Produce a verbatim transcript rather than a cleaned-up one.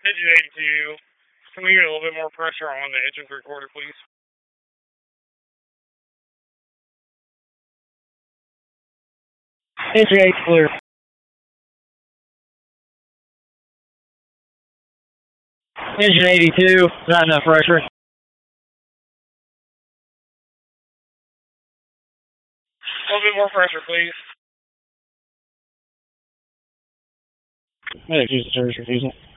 Engine eighty-two, can we get a little bit more pressure on the engine three quarter, please? Engine eight clear. Engine eighty-two, not enough pressure. A little bit more pressure, please. Medic, use the service refusal.